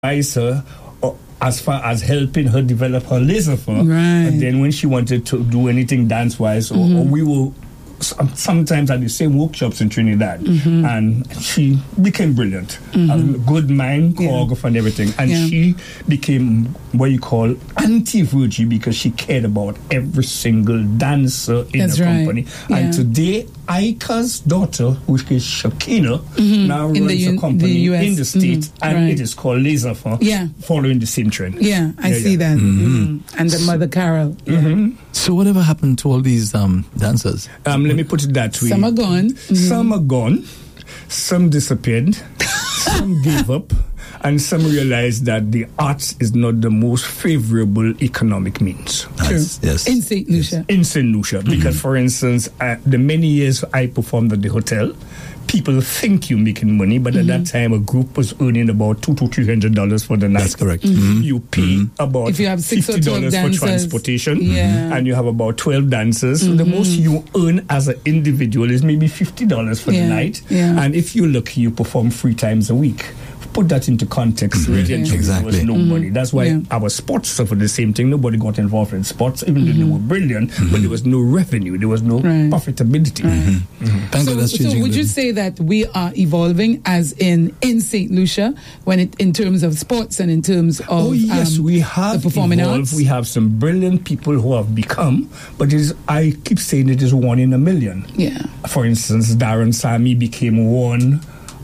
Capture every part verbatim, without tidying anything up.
her uh, as far as helping her develop her laser for. Right. And then when she wanted to do anything dance-wise, or, mm-hmm. or we will sometimes at the same workshops in Trinidad, mm-hmm. and she became brilliant, mm-hmm. a good mind, choreographer, yeah. and everything, and yeah. she became what you call anti-Virgie because she cared about every single dancer in That's the right. company. Yeah. And today, Ika's daughter, which is Shakina, mm-hmm. now in runs the, a company the U S. in the States, mm-hmm. and right. it is called Laser for, yeah. following the same trend. Yeah, I yeah, see yeah. that. Mm-hmm. Mm-hmm. And the Mother Carol. Yeah. Mm-hmm. So whatever happened to all these um, dancers? Um, let me put it that way. Some are gone. Mm-hmm. Some are gone. Some disappeared. Some gave up. And some realized that the arts is not the most favorable economic means. Nice. Yes. In Saint Lucia. In Saint Lucia. Mm-hmm. Because, for instance, uh, the many years I performed at the hotel, people think you're making money, but mm-hmm. at that time, a group was earning about two to three hundred dollars for the night. That's correct. Mm-hmm. You pay mm-hmm. about if you have six fifty dollars or for transportation, yeah. and you have about twelve dancers. Mm-hmm. So the most you earn as an individual is maybe fifty dollars for yeah. the night. Yeah. And if you're lucky, you perform three times a week. Put that into context. Mm-hmm. Really, yeah. Exactly. There was no mm-hmm. money. That's why yeah. our sports suffered the same thing. Nobody got involved in sports, even mm-hmm. though they were brilliant, mm-hmm. but there was no revenue. There was no right. profitability. Right. Mm-hmm. Mm-hmm. Thank so, God that's changing. So would you say that we are evolving as in in Saint Lucia when it in terms of sports and in terms of oh yes um, we have the performing evolved. arts? We have some brilliant people who have become, but it is, I keep saying it is one in a million. Yeah. For instance, Darren Sami became one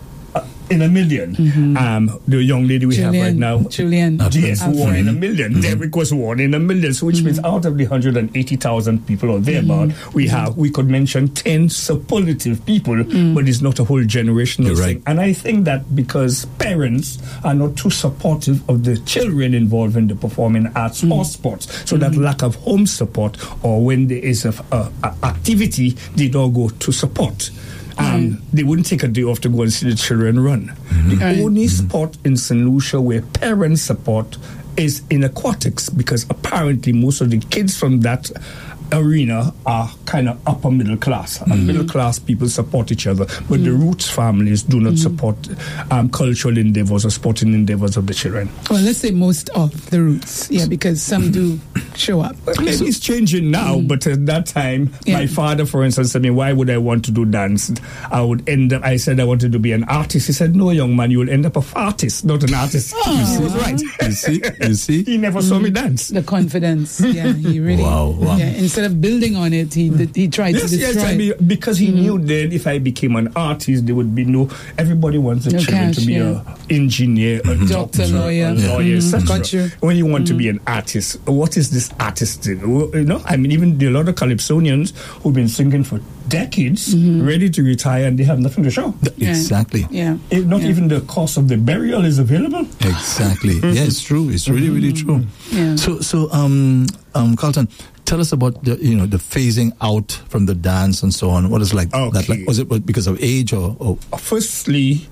in a million. Mm-hmm. Um, the young lady we Julian, have right now, Julian, yes, Alfred. one in a million. Mm-hmm. Derek was one in a million. So, which mm-hmm. means out of the one hundred eighty thousand people or thereabout, mm-hmm. we have we could mention ten superlative people, mm-hmm. but it's not a whole generational You're thing. right. And I think that because parents are not too supportive of the children involved in the performing arts mm-hmm. or sports, so mm-hmm. that lack of home support, or when there is a, a, a activity, they don't go to support. Um, right. They wouldn't take a day off to go and see the children run. Mm-hmm. The right. only mm-hmm. sport in Saint Lucia where parents support is in aquatics, because apparently most of the kids from that arena are kind of upper middle class. Mm-hmm. And middle class people support each other, but mm-hmm. the roots families do not mm-hmm. support um, cultural endeavors or sporting endeavors of the children. Well, let's say most of the roots, yeah, because some do show up. Maybe so, it's changing now, mm-hmm. but at that time, yeah. my father, for instance, said to me, why would I want to do dance? I would end up, I said I wanted to be an artist. He said, no, young man, you will end up an artist, not an artist. Oh. He was right. You see? You see? He never mm-hmm. saw me dance. The confidence, yeah, he really, wow, wow. Yeah, instead of building on it, he he tried yes, to destroy yes, I mean, because he mm-hmm. knew then if I became an artist, there would be no, everybody wants a no children cash, to be yeah. an engineer, a doctor, doctor, lawyer, a lawyer, mm-hmm. et Got cetera. you. When you want mm-hmm. to be an artist, what is this artist thing? You know, I mean, even there are a lot of Calypsonians who've been singing for decades, mm-hmm. ready to retire, and they have nothing to show. Yeah. Exactly. Yeah. If not yeah. even the cost of the burial is available. Exactly. Mm-hmm. Yeah, it's true. It's really, really true. Yeah. So, so, um, um, Carlton, tell us about the, you know, the phasing out from the dance and so on. What is like okay. that? Like, was it because of age or? or? Firstly,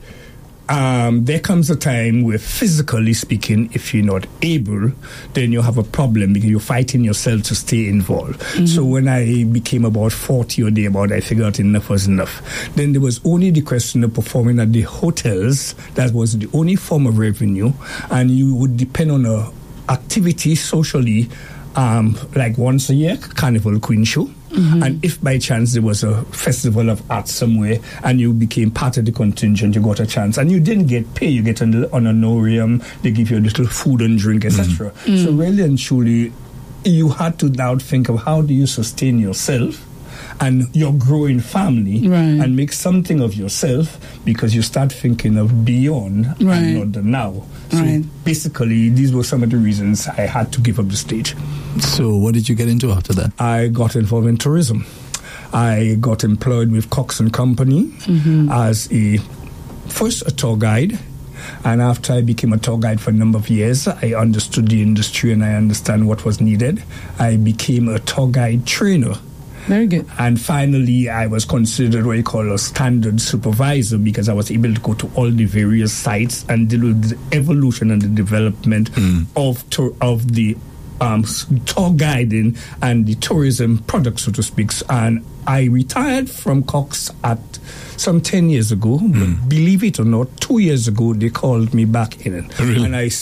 Um, there comes a time where, physically speaking, if you're not able, then you have a problem because you're fighting yourself to stay involved. Mm-hmm. So when I became about forty or thereabout, I figured out enough was enough. Then there was only the question of performing at the hotels. That was the only form of revenue, and you would depend on a activity socially, um, like once a year, Carnival Queen Show. Mm-hmm. And if by chance there was a festival of arts somewhere and you became part of the contingent, you got a chance. And you didn't get paid. You get an honorarium, they give you a little food and drink, et cetera. Mm-hmm. So really and truly, you had to now think of how do you sustain yourself and your growing family right. and make something of yourself, because you start thinking of beyond right. and not the now. So right. basically, these were some of the reasons I had to give up the stage. So what did you get into after that? I got involved in tourism. I got employed with Cox and Company mm-hmm. as a, first a tour guide. And after I became a tour guide for a number of years, I understood the industry and I understand what was needed. I became a tour guide trainer. Very good. And finally, I was considered what you call a standard supervisor, because I was able to go to all the various sites and deal with the evolution and the development mm. of tour, of the um, tour guiding and the tourism product, so to speak. And I retired from Cox at some ten years ago. Mm. But believe it or not, two years ago, they called me back in. Really? And I